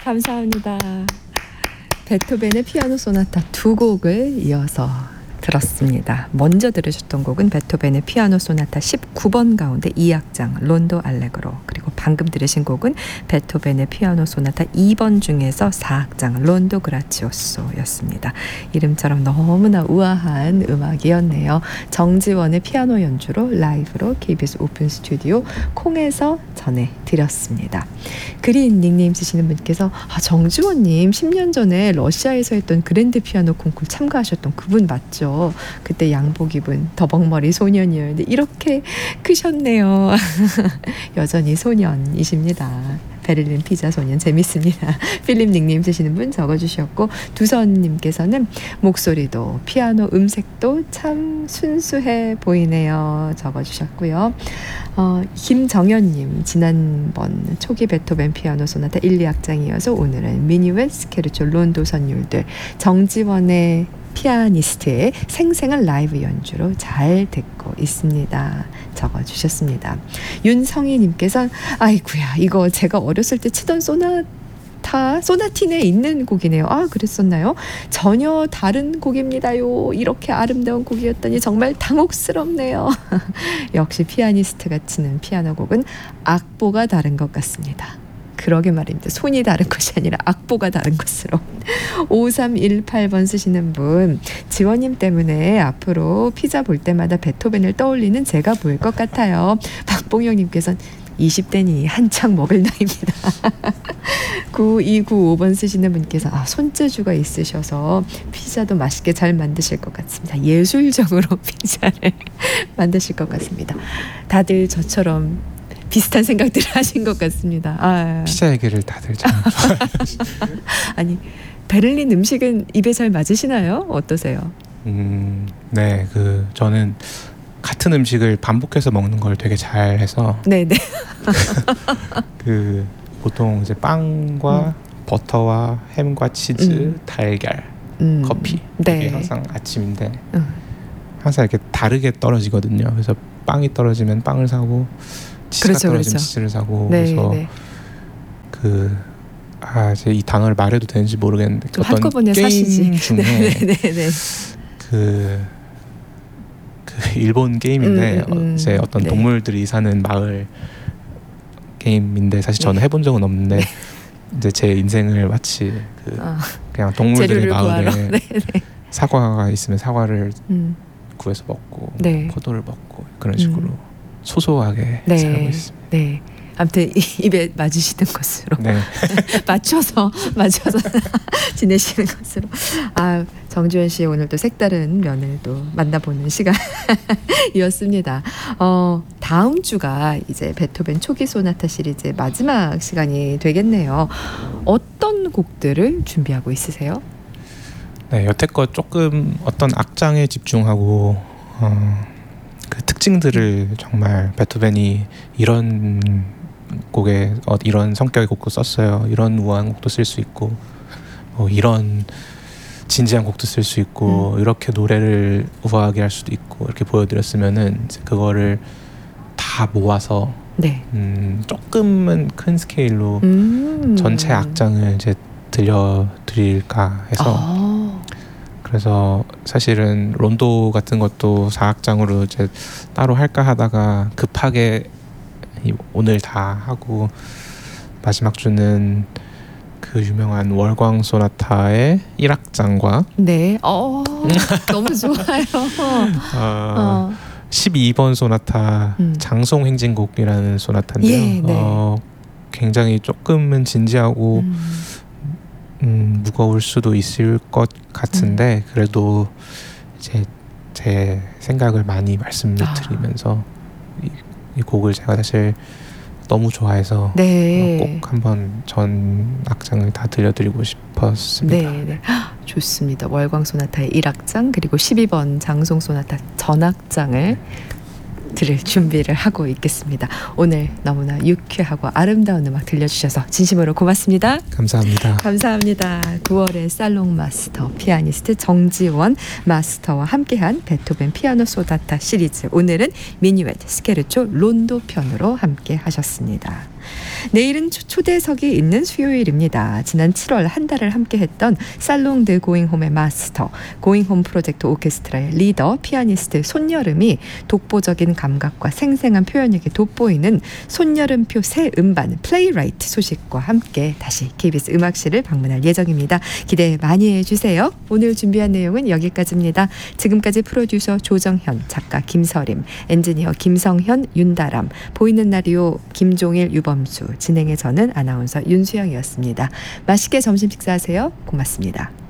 감사합니다. 베토벤의 피아노 소나타 두 곡을 이어서 들었습니다. 먼저 들으셨던 곡은 베토벤의 피아노 소나타 19번 가운데 2악장 론도 알레그로, 그리고 방금 들으신 곡은 베토벤의 피아노 소나타 2번 중에서 4악장 론도 그라치오소였습니다. 이름처럼 너무나 우아한 음악이었네요. 정지원의 피아노 연주로 라이브로 KBS 오픈 스튜디오 콩에서 전해드렸습니다. 그린 닉네임 쓰시는 분께서 정지원님 10년 전에 러시아에서 했던 그랜드 피아노 콩쿠르 참가하셨던 그분 맞죠? 그때 양복 입은 더벅머리 소년이었는데 이렇게 크셨네요. 여전히 소년이십니다. 베를린 피자 소년 재밌습니다. 필립 닉네임 쓰시는 분 적어주셨고, 두선님께서는 목소리도 피아노 음색도 참 순수해 보이네요 적어주셨고요. 김정현님, 지난번 초기 베토벤 피아노 소나타 1, 2악장이어서 오늘은 미니웨 스케르초 론도 선율들 정지원의 피아니스트의 생생한 라이브 연주로 잘 듣고 있습니다 적어주셨습니다. 윤성희님께서는 아이고야, 이거 제가 어렸을 때 치던 소나틴에 있는 곡이네요. 그랬었나요? 전혀 다른 곡입니다요. 이렇게 아름다운 곡이었더니 정말 당혹스럽네요. 역시 피아니스트가 치는 피아노 곡은 악보가 다른 것 같습니다. 그러게 말입니다. 손이 다른 것이 아니라 악보가 다른 것으로. 5318번 쓰시는 분, 지원님 때문에 앞으로 피자 볼 때마다 베토벤을 떠올리는 제가 보일 것 같아요. 박봉영님께서는 20대니 한창 먹을 나이입니다. 9295번 쓰시는 분께서 손재주가 있으셔서 피자도 맛있게 잘 만드실 것 같습니다. 예술적으로 피자를 만드실 것 같습니다. 다들 저처럼 비슷한 생각들을 하신 것 같습니다. 피자 얘기를 다들 참 좋아해요. 아니, 베를린 음식은 입에 잘 맞으시나요? 어떠세요? 네, 저는 같은 음식을 반복해서 먹는 걸 되게 잘해서. 네네. 보통 이제 빵과 버터와 햄과 치즈, 달걀, 커피, 네. 이게 항상 아침인데 항상 이렇게 다르게 떨어지거든요. 그래서 빵이 떨어지면 빵을 사고, 치즈가 떨어지면 치즈를 사고. 네, 그래서 네. 이제 이 단어를 말해도 되는지 모르겠는데 어떤 한꺼번에 게임 사시지. 중에 네네네. 그 일본 게임인데 이제 어떤 네. 동물들이 사는 마을 게임인데 사실 저는 해본 적은 없는데 이제 제 인생을 마치 그냥 동물들의 마을에 사과가 있으면 사과를 구해서 먹고 포도를 먹고 그런 식으로 소소하게 살고 있습니다. 네. 아무튼 입에 맞으시는 것으로 맞춰서 지내시는 것으로. 정주현 씨의 오늘 또 색다른 면을 또 만나보는 시간이었습니다. 다음 주가 이제 베토벤 초기 소나타 시리즈의 마지막 시간이 되겠네요. 어떤 곡들을 준비하고 있으세요? 네, 여태껏 조금 어떤 악장에 집중하고 그 특징들을 정말 베토벤이 이런 곡에 이런 성격의 곡도 썼어요. 이런 우아한 곡도 쓸 수 있고 이런 진지한 곡도 쓸 수 있고 이렇게 노래를 우아하게 할 수도 있고 이렇게 보여드렸으면은 이제 그거를 다 모아서 조금은 큰 스케일로 전체 악장을 이제 들려드릴까 해서 그래서 사실은 론도 같은 것도 4악장으로 이제 따로 할까 하다가 급하게 오늘 다 하고 마지막 주는 그 유명한 월광 소나타의 1악장과 너무 좋아요. 12번 소나타 장송 행진곡이라는 소나타인데요. 굉장히 조금은 진지하고 무거울 수도 있을 것 같은데 그래도 이제 제 생각을 많이 말씀드리면서 이 곡을 제가 사실 너무 좋아해서 꼭 한번 전 악장을 다 들려드리고 싶었습니다. 네. 좋습니다. 월광 소나타의 1악장 그리고 12번 장송 소나타 전악장을 들을 준비를 하고 있겠습니다. 오늘 너무나 유쾌하고 아름다운 음악 들려주셔서 진심으로 고맙습니다. 감사합니다. 감사합니다. 9월의 살롱 마스터 피아니스트 정지원 마스터와 함께한 베토벤 피아노 소나타 시리즈, 오늘은 미니웨트 스케르초 론도 편으로 함께 하셨습니다. 내일은 초대석이 있는 수요일입니다. 지난 7월 한 달을 함께했던 살롱 드 고잉홈의 마스터, 고잉홈 프로젝트 오케스트라의 리더, 피아니스트 손여름이 독보적인 감각과 생생한 표현력이 돋보이는 손여름표 새 음반 플레이라이트 소식과 함께 다시 KBS 음악실을 방문할 예정입니다. 기대 많이 해주세요. 오늘 준비한 내용은 여기까지입니다. 지금까지 프로듀서 조정현, 작가 김서림, 엔지니어 김성현, 윤다람, 보이는 라디오 김종일, 유범수, 진행의 저는 아나운서 윤수영이었습니다. 맛있게 점심 식사하세요. 고맙습니다.